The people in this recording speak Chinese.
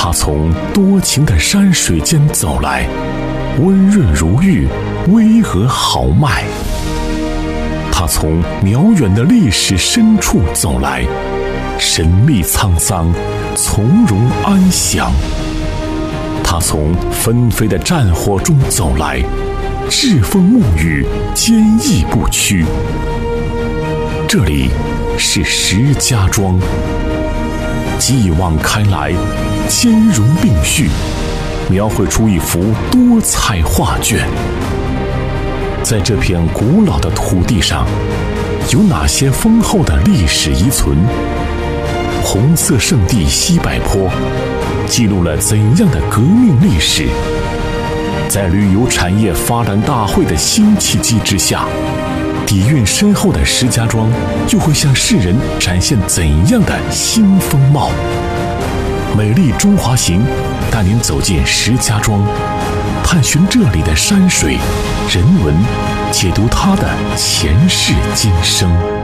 他从多情的山水间走来，温润如玉，巍峨豪迈。他从辽远的历史深处走来，神秘沧桑，从容安详。他从纷飞的战火中走来，栉风沐雨，坚毅不屈。这里是石家庄，继往开来，兼容并蓄，描绘出一幅多彩画卷。在这片古老的土地上，有哪些丰厚的历史遗存？红色圣地西柏坡记录了怎样的革命历史？在旅游产业发展大会的新契机之下，底蕴深厚的石家庄又会向世人展现怎样的新风貌？美丽中华行带您走进石家庄，探寻这里的山水人文，解读它的前世今生。